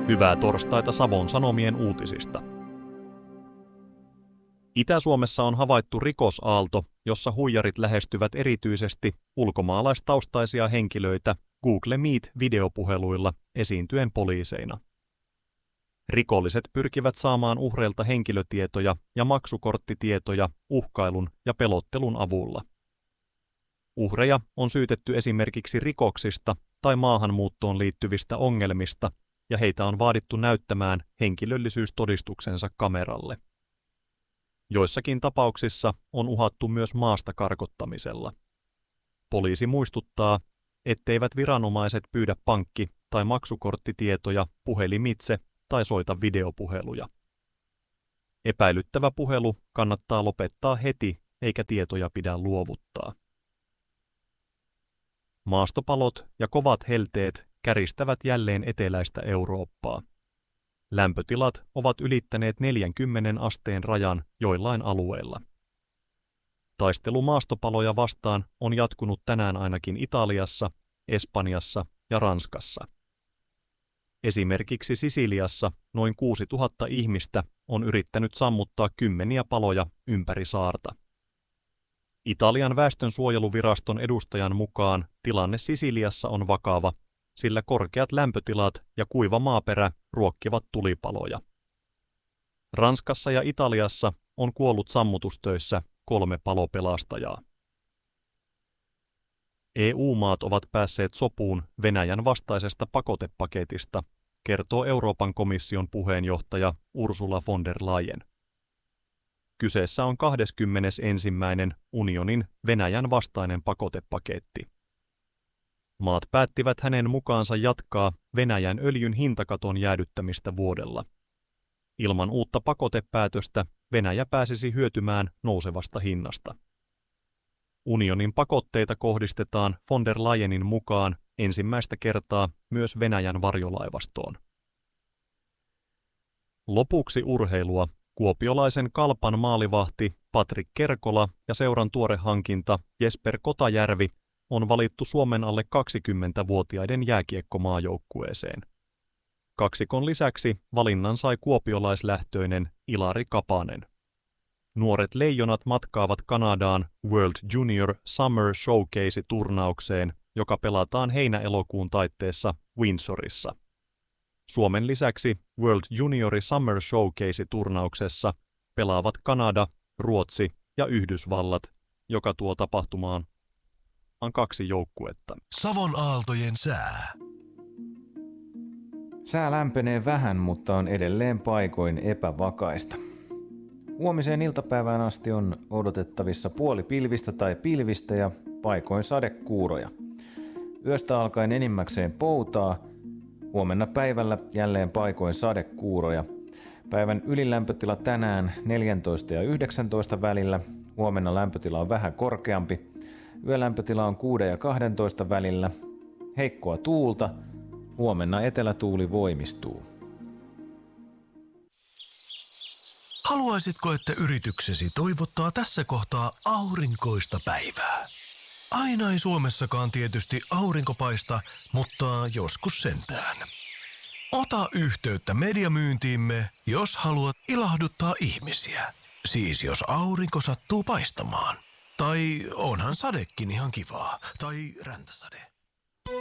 Hyvää torstaita Savon Sanomien uutisista. Itä-Suomessa on havaittu rikosaalto, jossa huijarit lähestyvät erityisesti ulkomaalaistaustaisia henkilöitä Google Meet-videopuheluilla esiintyen poliiseina. Rikolliset pyrkivät saamaan uhreilta henkilötietoja ja maksukorttitietoja uhkailun ja pelottelun avulla. Uhreja on syytetty esimerkiksi rikoksista tai maahanmuuttoon liittyvistä ongelmista, ja heitä on vaadittu näyttämään henkilöllisyystodistuksensa kameralle. Joissakin tapauksissa on uhattu myös maasta karkottamisella. Poliisi muistuttaa, etteivät viranomaiset pyydä pankki- tai maksukorttitietoja puhelimitse tai soita videopuheluja. Epäilyttävä puhelu kannattaa lopettaa heti, eikä tietoja pidä luovuttaa. Maastopalot ja kovat helteet käristävät jälleen eteläistä Eurooppaa. Lämpötilat ovat ylittäneet 40 asteen rajan joillain alueilla. Taistelu maastopaloja vastaan on jatkunut tänään ainakin Italiassa, Espanjassa ja Ranskassa. Esimerkiksi Sisiliassa noin 6000 ihmistä on yrittänyt sammuttaa kymmeniä paloja ympäri saarta. Italian väestönsuojeluviraston edustajan mukaan tilanne Sisiliassa on vakava, sillä korkeat lämpötilat ja kuiva maaperä ruokkivat tulipaloja. Ranskassa ja Italiassa on kuollut sammutustöissä 3 palopelastajaa. EU-maat ovat päässeet sopuun Venäjän vastaisesta pakotepaketista, kertoo Euroopan komission puheenjohtaja Ursula von der Leyen. Kyseessä on 21. unionin Venäjän vastainen pakotepaketti. Maat päättivät hänen mukaansa jatkaa Venäjän öljyn hintakaton jäädyttämistä vuodella. Ilman uutta pakotepäätöstä Venäjä pääsisi hyötymään nousevasta hinnasta. Unionin pakotteita kohdistetaan von der Leyenin mukaan ensimmäistä kertaa myös Venäjän varjolaivastoon. Lopuksi urheilua. Kuopiolaisen Kalpan maalivahti Patrik Kerkola ja seuran tuore hankinta Jesper Kotajärvi on valittu Suomen alle 20-vuotiaiden jääkiekkomaajoukkueeseen. Kaksikon lisäksi valinnan sai kuopiolaislähtöinen Ilari Kapanen. Nuoret leijonat matkaavat Kanadaan World Junior Summer Showcase-turnaukseen, joka pelataan heinä-elokuun taitteessa Windsorissa. Suomen lisäksi World Junior Summer Showcase-turnauksessa pelaavat Kanada, Ruotsi ja Yhdysvallat, joka tuo tapahtumaan 2 joukkuetta. Savon aaltojen sää. Sää lämpenee vähän, mutta on edelleen paikoin epävakaista. Huomiseen iltapäivään asti on odotettavissa puolipilvistä tai pilvistä ja paikoin sadekuuroja. Yöstä alkaen enimmäkseen poutaa, huomenna päivällä jälleen paikoin sadekuuroja. Päivän ylilämpötila tänään 14 ja 19 välillä, huomenna lämpötila on vähän korkeampi. Yölämpötila on 6 ja 12 välillä. Heikkoa tuulta, huomenna etelätuuli voimistuu. Haluaisitko, että yrityksesi toivottaa tässä kohtaa aurinkoista päivää? Aina ei Suomessakaan tietysti aurinko paista, mutta joskus sentään. Ota yhteyttä mediamyyntiimme, jos haluat ilahduttaa ihmisiä. Siis jos aurinko sattuu paistamaan. Tai onhan sadekin ihan kivaa. Tai räntäsade.